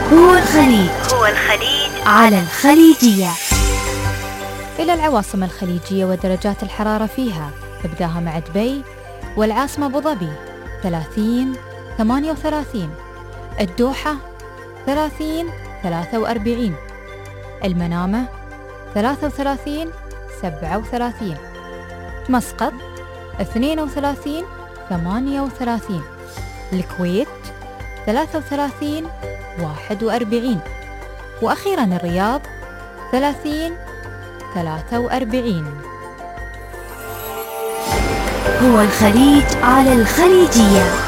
هو الخليج على الخليجية. إلى العواصم الخليجية ودرجات الحرارة فيها، ابداها مع دبي والعاصمة أبو ظبي 30 38، الدوحة 30 43، المنامة 33 37، مسقط 32 38، الكويت 33 41، وأخيراً الرياض 30 43. هو الخليج على الخليجية.